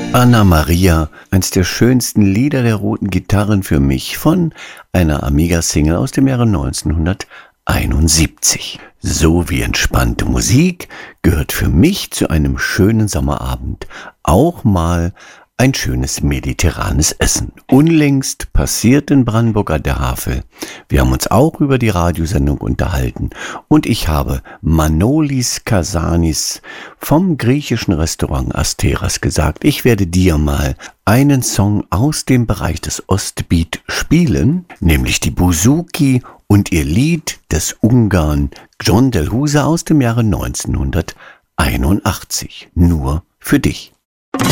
Anna Maria, eins der schönsten Lieder der roten Gitarren für mich von einer Amiga-Single aus dem Jahre 1971. So wie entspannte Musik gehört für mich zu einem schönen Sommerabend auch mal ein schönes mediterranes Essen. Unlängst passiert in Brandenburg an der Havel. Wir haben uns auch über die Radiosendung unterhalten und ich habe Manolis Kasanis vom griechischen Restaurant Asteras gesagt, ich werde dir mal einen Song aus dem Bereich des Ostbeat spielen, nämlich die Bouzouki und ihr Lied des Ungarn John Del Husa aus dem Jahre 1981. Nur für dich.